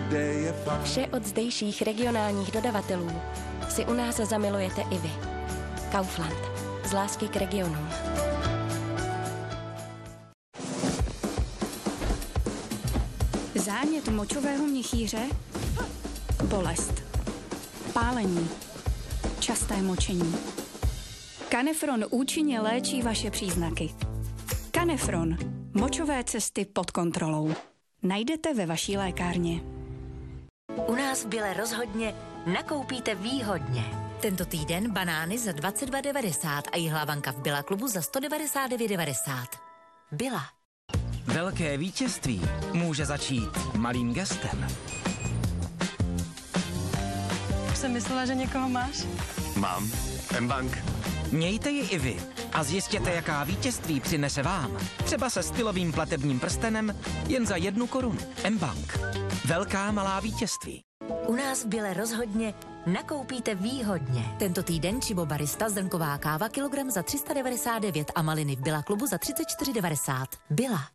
Vše od zdejších regionálních dodavatelů si u nás zamilujete i vy. Kaufland. Z lásky k regionům. Zánět močového měchýře, bolest, pálení, časté močení. Kanefron účinně léčí vaše příznaky. Kanefron. Močové cesty pod kontrolou. Najdete ve vaší lékárně. U nás v Bile rozhodně nakoupíte výhodně. Tento týden banány za 22,90 a jihlávanka v Billa klubu za 199,90. Billa. Velké vítězství může začít malým gestem. Už jsem myslela, že někoho máš. Mám. mBank. Mějte ji i vy a zjistěte, jaká vítězství přinese vám. Třeba se stylovým platebním prstenem jen za 1 korunu. mBank. Velká malá vítězství. U nás v Bile rozhodně nakoupíte výhodně. Tento týden Chibo Barista zrnková káva kilogram za 399 a maliny v Billa klubu za 34,90. Billa.